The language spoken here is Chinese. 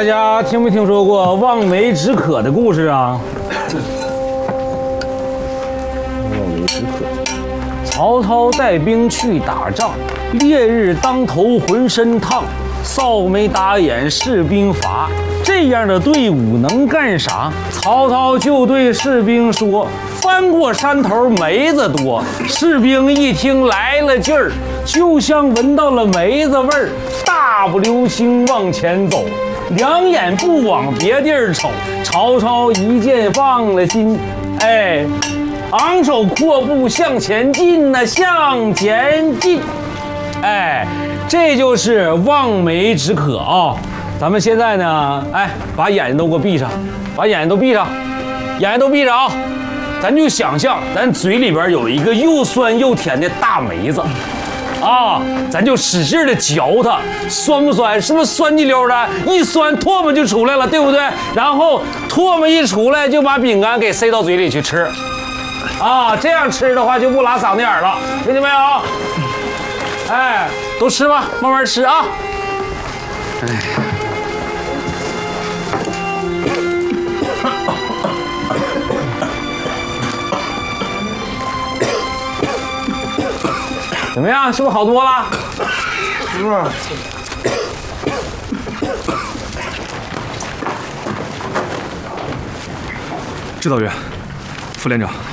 大家听没听说过望梅止渴的故事啊？望梅止渴。曹操带兵去打仗，烈日当头，浑身烫。扫眉打眼，士兵乏。这样的队伍能干啥？曹操就对士兵说：“翻过山头，梅子多。”士兵一听来了劲儿，就像闻到了梅子味儿，大步流星往前走，两眼不往别地儿瞅。曹操一见放了心，昂首阔步向前进呐，向前进。这就是望梅止渴啊！咱们现在呢，把眼睛都给我闭上，把眼睛都闭上，眼睛都闭上啊！咱就想象咱嘴里边有一个又酸又甜的大梅子。咱就使劲的嚼它，酸不酸？是不是酸叽溜的？一酸唾沫就出来了，对不对？然后唾沫一出来，就把饼干给塞到嘴里去吃。这样吃的话就不拉嗓子眼了，听见没有？都吃吧，慢慢吃啊。怎么样？是不是好多了？是。 指导员，副连长，